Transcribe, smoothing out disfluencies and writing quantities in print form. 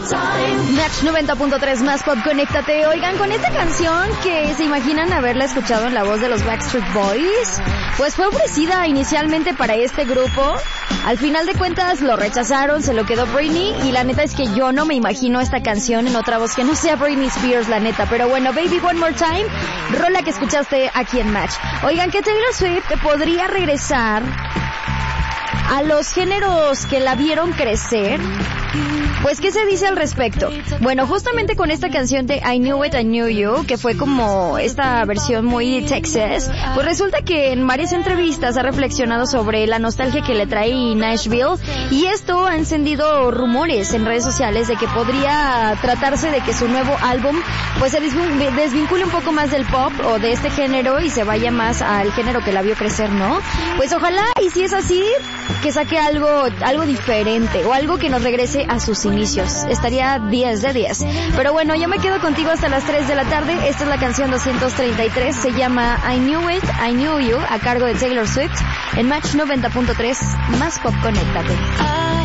Match 90.3 más pop, conéctate. Oigan, con esta canción que se imaginan haberla escuchado en la voz de los Backstreet Boys, pues fue ofrecida inicialmente para este grupo. Al final de cuentas lo rechazaron, se lo quedó Britney, y la neta es que yo no me imagino esta canción en otra voz que no sea Britney Spears, la neta. Pero bueno, Baby One More Time, rola que escuchaste aquí en Match. Oigan, que Taylor Swift podría regresar a los géneros que la vieron crecer. Pues, ¿qué se dice al respecto? Bueno, justamente con esta canción de I Knew It, I Knew You, que fue como esta versión muy Texas, pues resulta que en varias entrevistas ha reflexionado sobre la nostalgia que le trae Nashville, y esto ha encendido rumores en redes sociales de que podría tratarse de que su nuevo álbum pues se desvincule un poco más del pop o de este género y se vaya más al género que la vio crecer, ¿no? Pues ojalá, y si es así, que saque algo diferente o algo que nos regrese a sus inicios. Estaría 10 de 10. Pero bueno, yo me quedo contigo hasta las 3 de la tarde. Esta es la canción 233, se llama I Knew It, I Knew You, a cargo de Taylor Swift, en Match 90.3 más pop, conéctate.